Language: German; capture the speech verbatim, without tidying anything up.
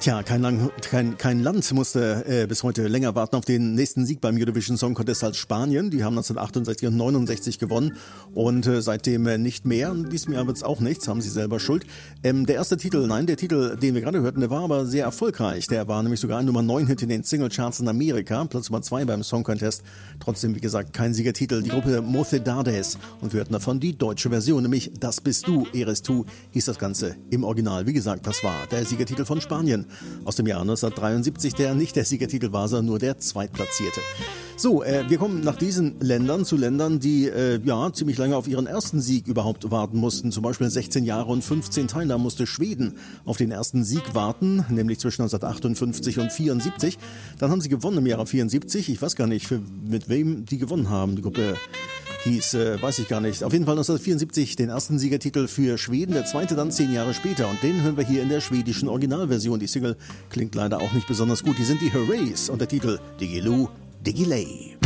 Tja, kein, Lang, kein, kein Land musste äh, bis heute länger warten auf den nächsten Sieg beim Eurovision Song Contest als Spanien. Die haben neunzehnhundertachtundsechzig und neunundsechzig gewonnen und äh, seitdem äh, nicht mehr. Diesem Jahr wird's auch nichts, haben sie selber Schuld. Ähm, der erste Titel, nein, der Titel, den wir gerade hörten, der war aber sehr erfolgreich. Der war nämlich sogar ein Nummer neun Hit in den Singlecharts in Amerika, Platz Nummer zwei beim Song Contest. Trotzdem, wie gesagt, kein Siegertitel. Die Gruppe Mocedades und wir hörten davon die deutsche Version, nämlich Das bist du, Eres tu, hieß das Ganze im Original. Wie gesagt, das war der Siegertitel von Spanien aus dem Jahr neunzehnhundertdreiundsiebzig, der nicht der Siegertitel war, sondern nur der Zweitplatzierte. So, äh, wir kommen nach diesen Ländern zu Ländern, die äh, ja ziemlich lange auf ihren ersten Sieg überhaupt warten mussten. Zum Beispiel sechzehn Jahre und fünfzehn Teilnahmen musste Schweden auf den ersten Sieg warten, nämlich zwischen neunzehnhundertachtundfünfzig und vierundsiebzig. Dann haben sie gewonnen im Jahre vierundsiebzig. Ich weiß gar nicht, für, mit wem die gewonnen haben. Die Gruppe hieß, äh, weiß ich gar nicht. Auf jeden Fall neunzehnhundertvierundsiebzig den ersten Siegertitel für Schweden, der zweite dann zehn Jahre später. Und den hören wir hier in der schwedischen Originalversion. Die Single klingt leider auch nicht besonders gut. Die sind die Hurrays und der Titel Diggiloo Diggiley.